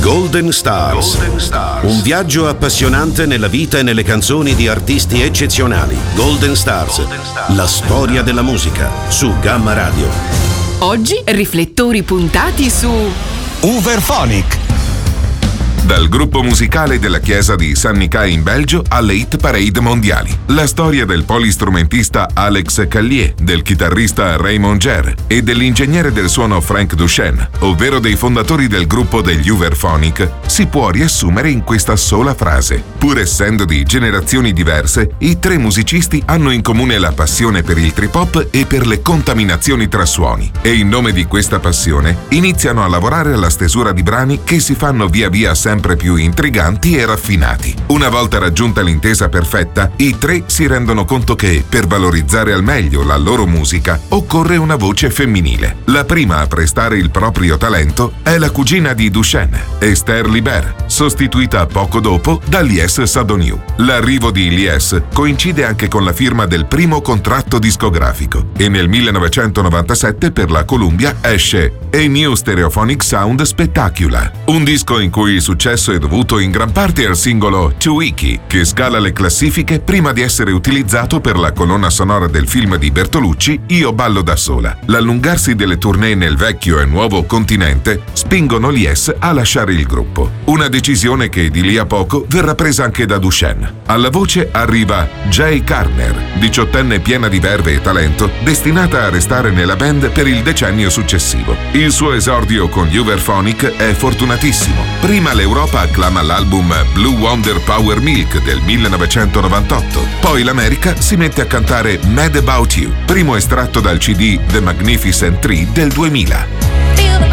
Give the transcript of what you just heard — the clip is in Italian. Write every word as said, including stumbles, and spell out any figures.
Golden Stars. Golden Stars. Un viaggio appassionante nella vita e nelle canzoni di artisti eccezionali. Golden Stars. Golden Stars. La storia della musica su Gamma Radio. Oggi riflettori puntati su Uverphonic. Dal gruppo musicale della chiesa di San Nicai in Belgio alle hit parade mondiali. La storia del polistrumentista Alex Callier, del chitarrista Raymond Jerr e dell'ingegnere del suono Frank Duchesne, ovvero dei fondatori del gruppo degli Uverphonic, si può riassumere in questa sola frase. Pur essendo di generazioni diverse, i tre musicisti hanno in comune la passione per il trip hop e per le contaminazioni tra suoni. E in nome di questa passione iniziano a lavorare alla stesura di brani che si fanno via via sempre più intriganti e raffinati. Una volta raggiunta l'intesa perfetta, i tre si rendono conto che, per valorizzare al meglio la loro musica, occorre una voce femminile. La prima a prestare il proprio talento è la cugina di Duchesne, Esther Libert, sostituita poco dopo da Lies Sadoniou. L'arrivo di Lies coincide anche con la firma del primo contratto discografico e nel millenovecentonovantasette per la Columbia esce A New Stereophonic Sound Spectacular, un disco in cui il successo è dovuto in gran parte al singolo Tweaky, che scala le classifiche prima di essere utilizzato per la colonna sonora del film di Bertolucci Io ballo da sola. L'allungarsi delle tournée nel vecchio e nuovo continente spingono Lies a lasciare il gruppo. Una decisione che di lì a poco verrà presa anche da Duchesne. Alla voce arriva Jay Karner, diciottenne piena di verve e talento, destinata a restare nella band per il decennio successivo. Il suo esordio con gli Uverphonic è fortunatissimo. Prima l'Europa acclama l'album Blue Wonder Power Milk del millenovecentonovantotto. Poi l'America si mette a cantare Mad About You, primo estratto dal C D The Magnificent Tree del duemila.